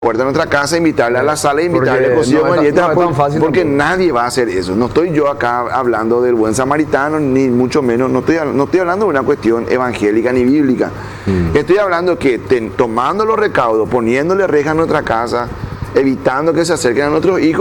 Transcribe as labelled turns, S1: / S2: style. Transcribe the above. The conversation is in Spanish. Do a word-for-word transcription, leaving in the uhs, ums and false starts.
S1: puerta de nuestra casa, invitarle a la sala, invitarle a cocina,
S2: no, es, no,
S1: por,
S2: fácil
S1: porque
S2: tampoco.
S1: nadie va a hacer eso. No estoy yo acá hablando del buen samaritano, ni mucho menos, no estoy, no estoy hablando de una cuestión evangélica ni bíblica. Mm. Estoy hablando que ten, tomando los recaudos, poniéndole rejas a nuestra casa, evitando que se acerquen a nuestros hijos,